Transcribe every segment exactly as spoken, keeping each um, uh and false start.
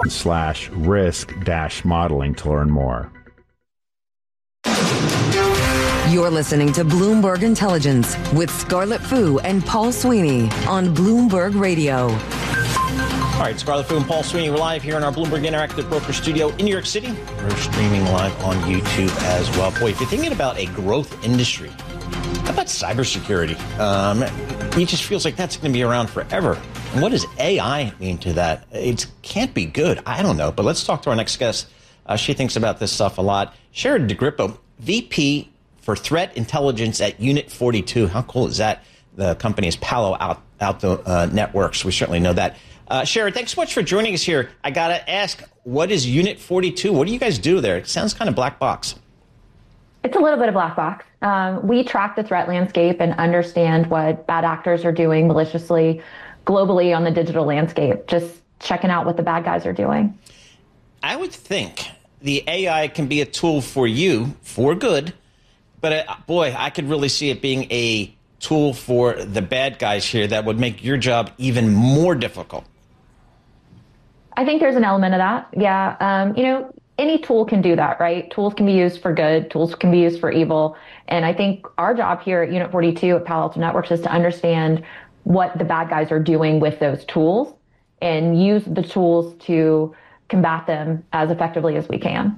slash risk dash modeling to learn more. You're listening to Bloomberg Intelligence with Scarlett Fu and Paul Sweeney on Bloomberg Radio. All right, Scarlett Fu and Paul Sweeney, we're live here in our Bloomberg Interactive Broker Studio in New York City. We're streaming live on YouTube as well. Boy, if you're thinking about a growth industry, how about cybersecurity? Um, it just feels like that's going to be around forever. And what does A I mean to that? It can't be good. I don't know. But let's talk to our next guest. Uh, she thinks about this stuff a lot. Sheri DeGrippo, V P for Threat Intelligence at Unit forty-two. How cool is that? The company is Palo Alto uh, Networks. We certainly know that. Uh, Sheri, thanks so much for joining us here. I got to ask, what is Unit forty-two? What do you guys do there? It sounds kind of black box. It's a little bit of black box. Um, we track the threat landscape and understand what bad actors are doing maliciously globally on the digital landscape, just checking out what the bad guys are doing. I would think the A I can be a tool for you for good, but uh, boy, I could really see it being a tool for the bad guys here that would make your job even more difficult. I think there's an element of that. Yeah. Um, you know, any tool can do that, right? Tools can be used for good. Tools can be used for evil. And I think our job here at Unit forty-two at Palo Alto Networks is to understand what the bad guys are doing with those tools and use the tools to combat them as effectively as we can.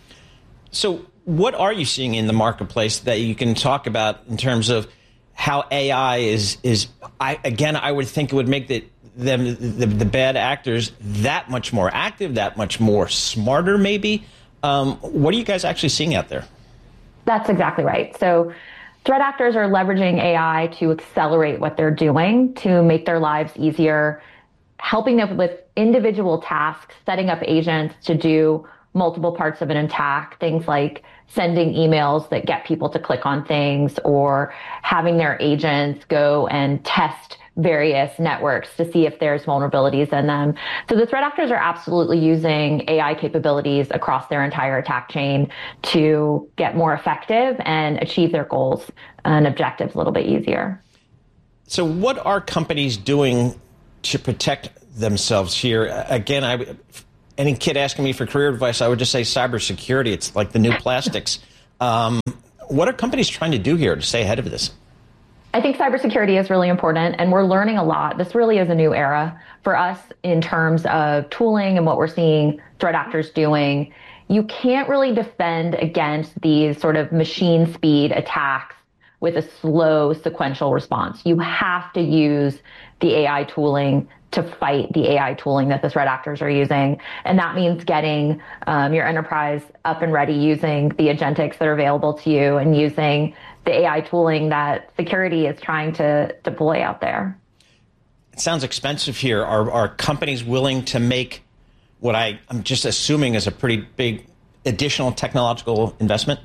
So what are you seeing in the marketplace that you can talk about in terms of how A I is, is I, again, I would think it would make the, them, the, the bad actors that much more active, that much more smarter, maybe. Um, what are you guys actually seeing out there? That's exactly right. So threat actors are leveraging A I to accelerate what they're doing, to make their lives easier, helping them with individual tasks, setting up agents to do multiple parts of an attack, things like sending emails that get people to click on things or having their agents go and test various networks to see if there's vulnerabilities in them. So the threat actors are absolutely using A I capabilities across their entire attack chain to get more effective and achieve their goals and objectives a little bit easier. So what are companies doing to protect themselves here? Again, I, any kid asking me for career advice, I would just say cybersecurity. It's like the new plastics. Um, what are companies trying to do here to stay ahead of this? I think cybersecurity is really important, and we're learning a lot. This really is a new era for us in terms of tooling and what we're seeing threat actors doing. You can't really defend against these sort of machine speed attacks with a slow sequential response. You have to use the A I tooling to fight the A I tooling that the threat actors are using. And that means getting um, your enterprise up and ready using the agentics that are available to you and using the A I tooling that security is trying to deploy out there. It sounds expensive here. Are, are companies willing to make what I, I'm just assuming is a pretty big additional technological investment?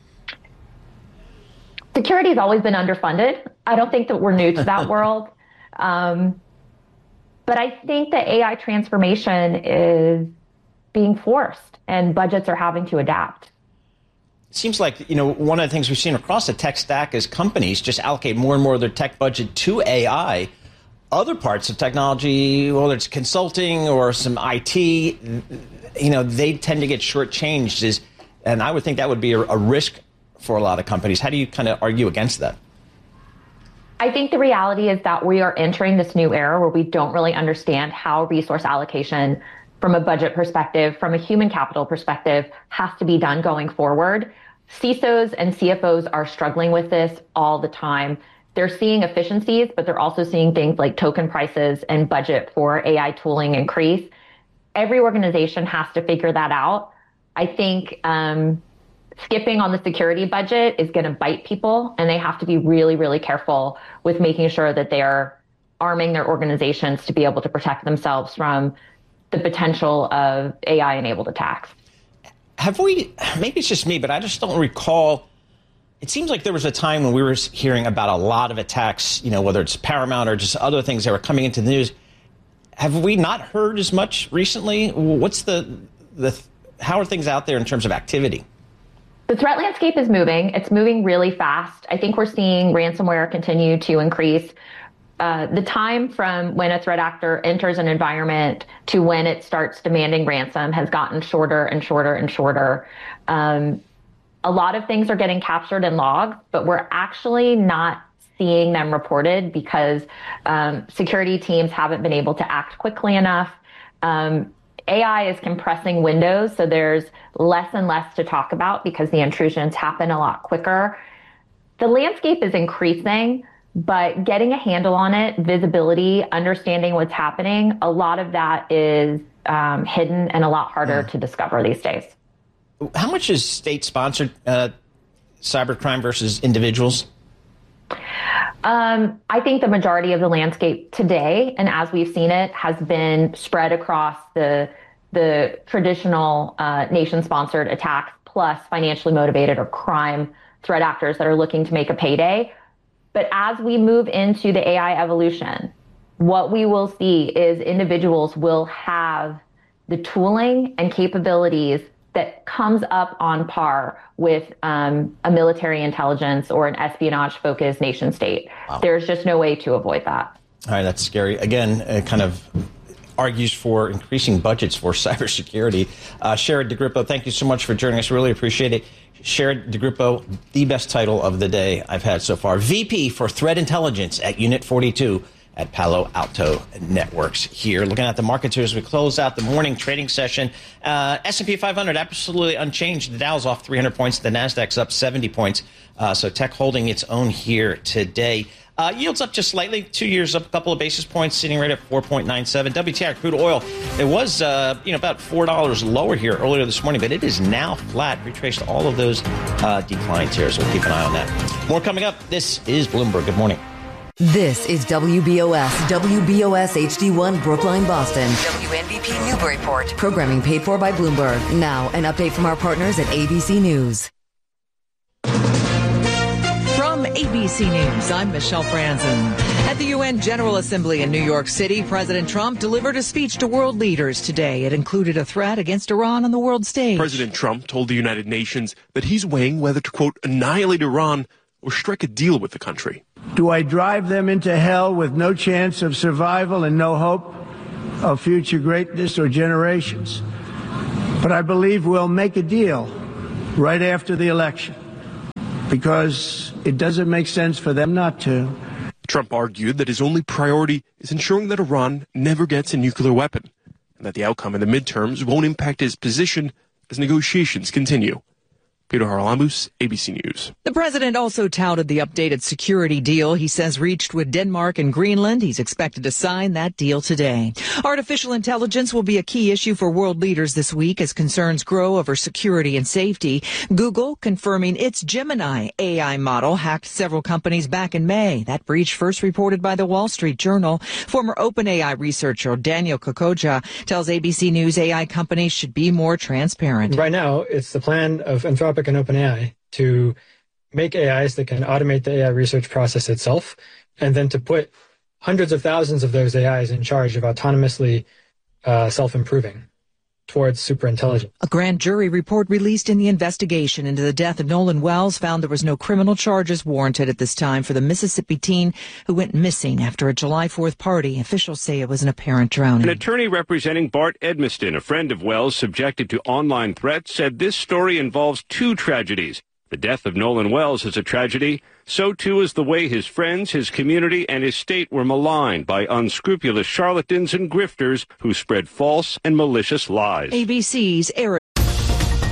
Security has always been underfunded. I don't think that we're new to that world. Um, but I think that A I transformation is being forced and budgets are having to adapt. It seems like, you know, one of the things we've seen across the tech stack is companies just allocate more and more of their tech budget to A I. Other parts of technology, whether it's consulting or some I T, you know, they tend to get shortchanged. Is, and I would think that would be a, a risk for a lot of companies. How do you kind of argue against that? I think the reality is that we are entering this new era where we don't really understand how resource allocation from a budget perspective, from a human capital perspective, has to be done going forward. C I S Os and C F Os are struggling with this all the time. They're seeing efficiencies, but they're also seeing things like token prices and budget for A I tooling increase. Every organization has to figure that out. I think um, skipping on the security budget is going to bite people, and they have to be really, really careful with making sure that they are arming their organizations to be able to protect themselves from the potential of A I-enabled attacks. Have we, maybe it's just me, but I just don't recall, it seems like there was a time when we were hearing about a lot of attacks, you know, whether it's Paramount or just other things that were coming into the news. Have we not heard as much recently? What's the, the how are things out there in terms of activity? The threat landscape is moving. It's moving really fast. I think we're seeing ransomware continue to increase. uh, the time from when a threat actor enters an environment to when it starts demanding ransom has gotten shorter and shorter and shorter. Um, a lot of things are getting captured and logged, but we're actually not seeing them reported because um, security teams haven't been able to act quickly enough. Um, A I is compressing windows, so there's less and less to talk about because the intrusions happen a lot quicker. The landscape is increasing, but getting a handle on it, visibility, understanding what's happening, a lot of that is um, hidden and a lot harder mm. to discover these days. How much is state-sponsored uh, cybercrime versus individuals? Um, I think the majority of the landscape today, and as we've seen it, has been spread across the the traditional uh, nation-sponsored attacks plus financially motivated or crime threat actors that are looking to make a payday. But as we move into the A I evolution, what we will see is individuals will have the tooling and capabilities that comes up on par with um, a military intelligence or an espionage-focused nation state. Wow. There's just no way to avoid that. All right, that's scary. Again, it kind of argues for increasing budgets for cybersecurity. Uh, Sherrod DeGrippo, thank you so much for joining us. Really appreciate it. Sherrod DeGrippo, the best title of the day I've had so far. V P for Threat Intelligence at Unit forty-two at Palo Alto Networks here. Looking at the markets here as we close out the morning trading session. Uh, S and P five hundred absolutely unchanged. The Dow's off three hundred points. The Nasdaq's up seventy points. Uh, so tech holding its own here today. Uh, yields up just slightly. Two years up a couple of basis points, sitting right at four point nine seven. W T I crude oil, it was uh, you know about four dollars lower here earlier this morning, but it is now flat. Retraced all of those uh, declines here, so we'll keep an eye on that. More coming up. This is Bloomberg. Good morning. This is W B O S, W B O S H D one Brookline, Boston. W N B P Newburyport. Programming paid for by Bloomberg. Now, an update from our partners at A B C News. From A B C News, I'm Michelle Franzen. At the U N General Assembly in New York City, President Trump delivered a speech to world leaders today. It included a threat against Iran on the world stage. President Trump told the United Nations that he's weighing whether to, quote, annihilate Iran or strike a deal with the country. Do I drive them into hell with no chance of survival and no hope of future greatness or generations? But I believe we'll make a deal right after the election because it doesn't make sense for them not to. Trump argued that his only priority is ensuring that Iran never gets a nuclear weapon and that the outcome in the midterms won't impact his position as negotiations continue. Peter Haralambous, A B C News. The president also touted the updated security deal he says reached with Denmark and Greenland. He's expected to sign that deal today. Artificial intelligence will be a key issue for world leaders this week as concerns grow over security and safety. Google confirming its Gemini A I model hacked several companies back in May. That breach first reported by the Wall Street Journal. Former OpenAI researcher Daniel Kokoja tells A B C News A I companies should be more transparent. Right now, it's the plan of Anthropic and OpenAI to make A Is that can automate the A I research process itself, and then to put hundreds of thousands of those A Is in charge of autonomously uh, self-improving towards superintelligence. A grand jury report released in the investigation into the death of Nolan Wells found there was no criminal charges warranted at this time for the Mississippi teen who went missing after a July fourth party. Officials say it was an apparent drowning. An attorney representing Bart Edmiston, a friend of Wells subjected to online threats, said this story involves two tragedies. The death of Nolan Wells is a tragedy. So too is the way his friends, his community, and his state were maligned by unscrupulous charlatans and grifters who spread false and malicious lies. A B C's Eric